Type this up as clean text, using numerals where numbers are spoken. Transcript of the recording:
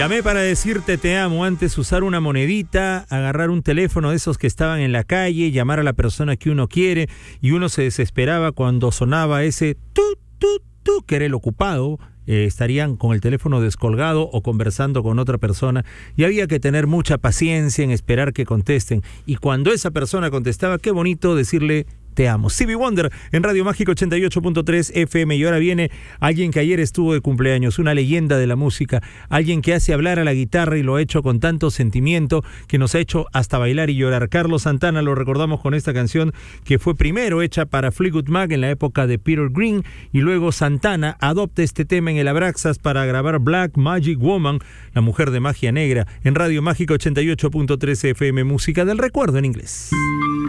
Llamé para decirte te amo. Antes usar una monedita, agarrar un teléfono de esos que estaban en la calle, llamar a la persona que uno quiere, y uno se desesperaba cuando sonaba ese tu, que era el ocupado. Estarían con el teléfono descolgado o conversando con otra persona, y había que tener mucha paciencia en esperar que contesten. Y cuando esa persona contestaba, qué bonito decirle te amo. Stevie Wonder en Radio Mágica 88.3 FM. Y ahora viene alguien que ayer estuvo de cumpleaños, una leyenda de la música, alguien que hace hablar a la guitarra y lo ha hecho con tanto sentimiento que nos ha hecho hasta bailar y llorar. Carlos Santana, lo recordamos con esta canción que fue primero hecha para Fleetwood Mac en la época de Peter Green, y luego Santana adopta este tema en el Abraxas para grabar Black Magic Woman, la mujer de magia negra, en Radio Mágica 88.3 FM. Música del recuerdo en inglés.